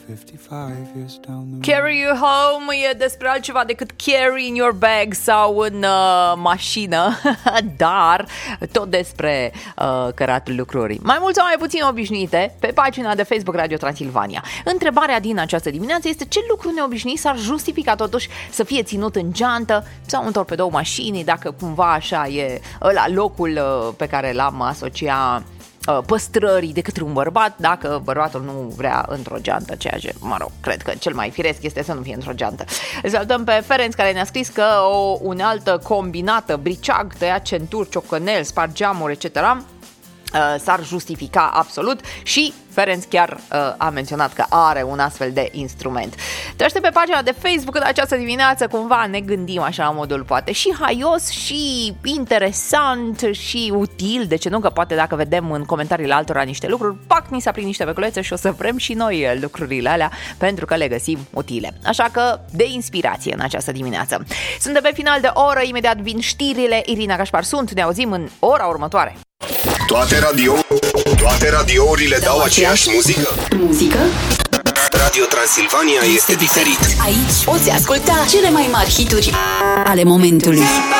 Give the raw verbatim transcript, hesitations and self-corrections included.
Carry you home e despre altceva decât carry in your bag sau în uh, mașină, dar tot despre uh, căratul lucruri. Mai mult sau mai puțin obișnuite pe pagina de Facebook Radio Transilvania. Întrebarea din această dimineață este: ce lucru neobișnuit s-ar justifica totuși să fie ținut în geantă sau în torpedou mașinii, dacă cumva așa e ăla locul uh, pe care l-am asociat păstrării de către un bărbat, dacă bărbatul nu vrea într-o geantă, ceea ce, mă rog, cred că cel mai firesc este să nu fie într-o geantă. Salutăm pe Ferenc, care ne-a scris că o unealtă combinată, briceag, tăiat centuri, ciocănel, spart geamuri, et cetera s-ar justifica absolut și Ferenc chiar uh, a menționat că are un astfel de instrument. Trește pe pagina de Facebook în această dimineață, cumva ne gândim așa în modul poate și haios și interesant și util, de ce nu, că poate dacă vedem în comentariile altora niște lucruri, pac, ni s-a prins niște beculețe și o să vrem și noi lucrurile alea pentru că le găsim utile. Așa că de inspirație în această dimineață. Suntem pe final de oră, imediat vin știrile. Irina Cașpar sunt, ne auzim în ora următoare. Toate radio, toate radiourile dau aceeași muzică. Muzică? Radio Transilvania este diferit. Aici poți asculta cele mai mari hituri ale momentului.